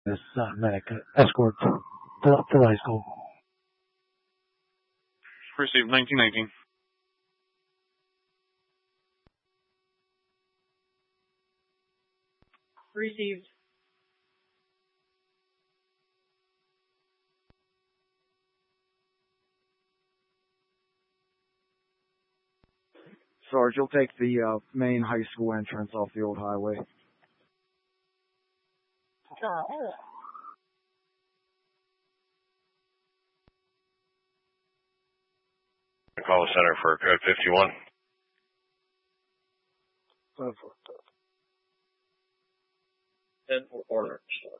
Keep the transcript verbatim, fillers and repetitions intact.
this uh, medic uh, escort to, to, to the high school. Received nineteen nineteen. Received. Sarge, you'll take the uh, main high school entrance off the old highway. Call the center for code fifty-one. Five, four, ten for order.